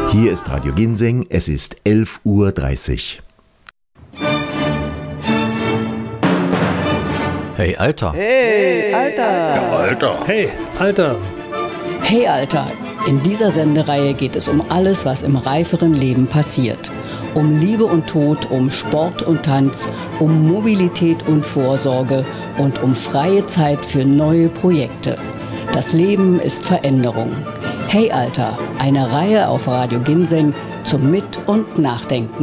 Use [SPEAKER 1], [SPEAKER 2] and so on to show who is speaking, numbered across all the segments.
[SPEAKER 1] Hier ist Radio Ginseng, es ist 11:30 Uhr.
[SPEAKER 2] Hey, Alter.
[SPEAKER 3] Hey, Alter.
[SPEAKER 4] Ja, Alter.
[SPEAKER 5] Hey, Alter.
[SPEAKER 6] Hey, Alter. In dieser Sendereihe geht es um alles, was im reiferen Leben passiert. Um Liebe und Tod, um Sport und Tanz, um Mobilität und Vorsorge und um freie Zeit für neue Projekte. Das Leben ist Veränderung. Hey, Alter. Eine Reihe auf Radio Ginseng zum Mit- und Nachdenken.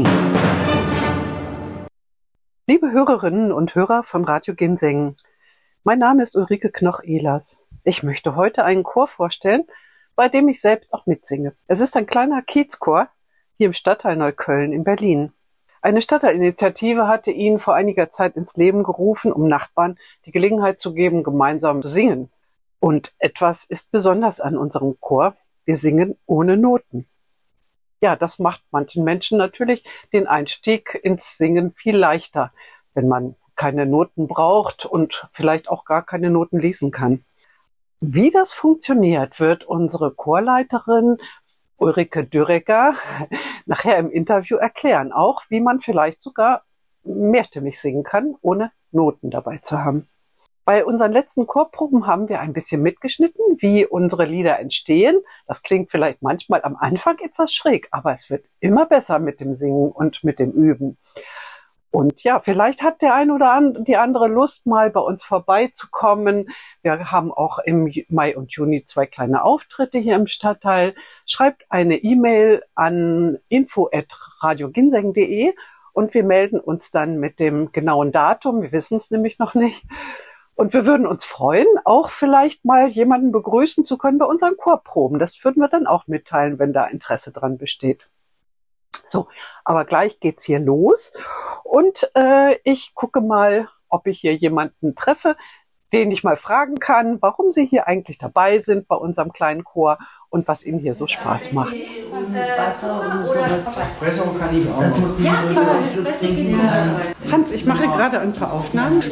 [SPEAKER 3] Liebe Hörerinnen und Hörer von Radio Ginseng, mein Name ist Ulrike Knoch-Ehlers. Ich möchte heute einen Chor vorstellen, bei dem ich selbst auch mitsinge. Es ist ein kleiner Kiezchor hier im Stadtteil Neukölln in Berlin. Eine Stadtteilinitiative hatte ihn vor einiger Zeit ins Leben gerufen, um Nachbarn die Gelegenheit zu geben, gemeinsam zu singen. Und etwas ist besonders an unserem Chor: wir singen ohne Noten. Ja, das macht manchen Menschen natürlich den Einstieg ins Singen viel leichter, wenn man keine Noten braucht und vielleicht auch gar keine Noten lesen kann. Wie das funktioniert, wird unsere Chorleiterin Ulrike Dürrecker nachher im Interview erklären. Auch wie man vielleicht sogar mehrstimmig singen kann, ohne Noten dabei zu haben. Bei unseren letzten Chorproben haben wir ein bisschen mitgeschnitten, wie unsere Lieder entstehen. Das klingt vielleicht manchmal am Anfang etwas schräg, aber es wird immer besser mit dem Singen und mit dem Üben. Und ja, vielleicht hat der ein oder die andere Lust, mal bei uns vorbeizukommen. Wir haben auch im Mai und Juni 2 kleine Auftritte hier im Stadtteil. Schreibt eine E-Mail an info@radioginseng.de und wir melden uns dann mit dem genauen Datum. Wir wissen es nämlich noch nicht. Und wir würden uns freuen, auch vielleicht mal jemanden begrüßen zu können bei unseren Chorproben. Das würden wir dann auch mitteilen, wenn da Interesse dran besteht. So, aber gleich geht's hier los. Und ich gucke mal, ob ich hier jemanden treffe, den ich mal fragen kann, warum Sie hier eigentlich dabei sind bei unserem kleinen Chor und was Ihnen hier so Spaß macht. Hans, ich mache gerade ein paar Aufnahmen.